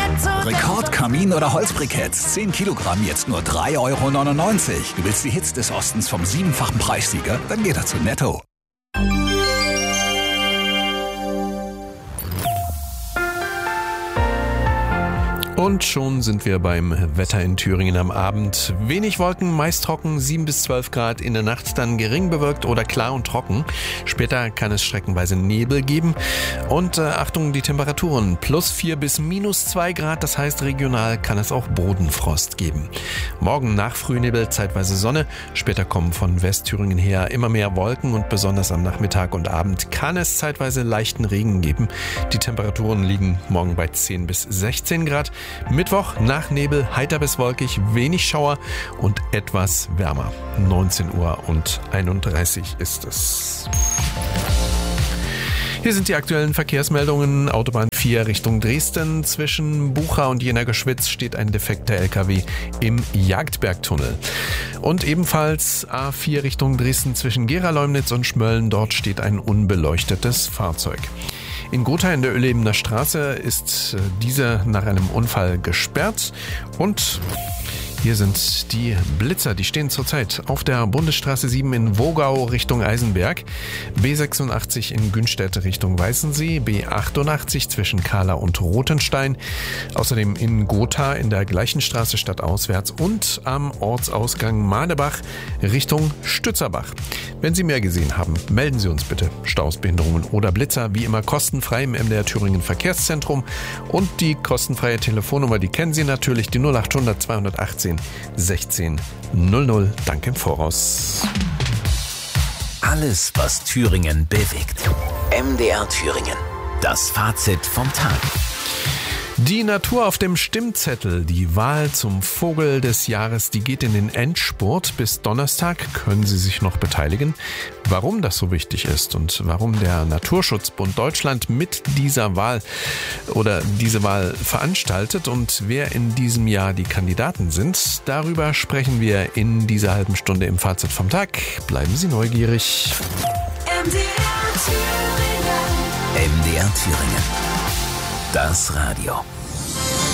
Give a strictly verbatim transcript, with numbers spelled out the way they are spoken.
Rekordkamin oder Holzbriketts. zehn Kilogramm, jetzt nur drei Euro neunundneunzig. Du willst die Hits des Ostens vom siebenfachen Preissieger? Dann geh doch zu Netto. Und schon sind wir beim Wetter in Thüringen am Abend. Wenig Wolken, meist trocken, sieben bis zwölf Grad. In der Nacht dann gering bewölkt oder klar und trocken. Später kann es streckenweise Nebel geben. Und äh, Achtung, die Temperaturen plus vier bis minus zwei Grad. Das heißt, regional kann es auch Bodenfrost geben. Morgen nach Frühnebel zeitweise Sonne. Später kommen von Westthüringen her immer mehr Wolken und besonders am Nachmittag und Abend kann es zeitweise leichten Regen geben. Die Temperaturen liegen morgen bei zehn bis sechzehn Grad. Mittwoch nach Nebel, heiter bis wolkig, wenig Schauer und etwas wärmer. neunzehn Uhr und einunddreißig ist es. Hier sind die aktuellen Verkehrsmeldungen. Autobahn vier Richtung Dresden. Zwischen Bucha und Jena-Geschwitz steht ein defekter L K W im Jagdbergtunnel. Und ebenfalls A vier Richtung Dresden zwischen Gera-Leumnitz und Schmölln. Dort steht ein unbeleuchtetes Fahrzeug. In Gotha in der Ölebener Straße ist diese nach einem Unfall gesperrt und hier sind die Blitzer, die stehen zurzeit auf der Bundesstraße sieben in Wogau Richtung Eisenberg, B sechsundachtzig in Günstedt Richtung Weißensee, B achtundachtzig zwischen Kahla und Rothenstein, außerdem in Gotha in der gleichen Straße stadtauswärts und am Ortsausgang Madebach Richtung Stützerbach. Wenn Sie mehr gesehen haben, melden Sie uns bitte. Staus, Behinderungen oder Blitzer, wie immer kostenfrei im M D R Thüringen Verkehrszentrum und die kostenfreie Telefonnummer, die kennen Sie natürlich, die null achthundert zweihundertachtzehn sechzehn null null. Danke im Voraus. Alles, was Thüringen bewegt. M D R Thüringen. Das Fazit vom Tag. Die Natur auf dem Stimmzettel, die Wahl zum Vogel des Jahres, die geht in den Endspurt. Bis Donnerstag können Sie sich noch beteiligen. Warum das so wichtig ist und warum der Naturschutzbund Deutschland mit dieser Wahl oder diese Wahl veranstaltet und wer in diesem Jahr die Kandidaten sind, darüber sprechen wir in dieser halben Stunde im Fazit vom Tag. Bleiben Sie neugierig. M D R Thüringen. M D R Thüringen. Das Radio.